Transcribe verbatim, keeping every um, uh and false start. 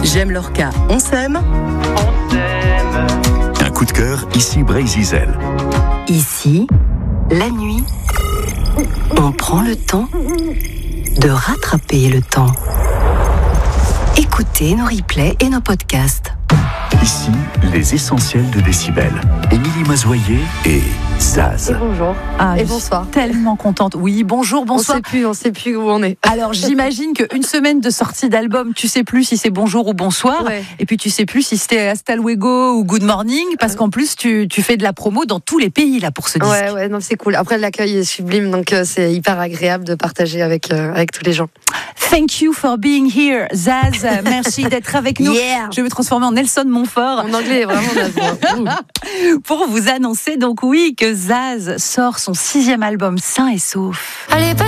J'aime Lorca, on s'aime. On s'aime. Un coup de cœur, ici Brésil. Ici, la nuit, on prend le temps de rattraper le temps. Écoutez nos replays et nos podcasts. Ici, les essentiels de Décibel. Émilie Mazoyer et Zaz. Et bonjour. Ah, et je bonsoir. suis tellement contente. Oui, bonjour, bonsoir. On sait plus, on sait plus où on est. Alors, j'imagine qu'une semaine de sortie d'album, tu sais plus si c'est bonjour ou bonsoir. Ouais. Et puis, tu sais plus si c'était hasta luego ou good morning. Parce qu'en plus, tu, tu fais de la promo dans tous les pays, là, pour ce disque. Ouais, ouais, non, c'est cool. Après, l'accueil est sublime, donc euh, c'est hyper agréable de partager avec, euh, avec tous les gens. Thank you for being here, Zaz. Merci d'être avec nous. Yeah. Je vais me transformer en Nelson Montfort. Mon anglais est vraiment naze. Pour vous annoncer, donc oui, que Zaz sort son sixième album sain et sauf. Allez,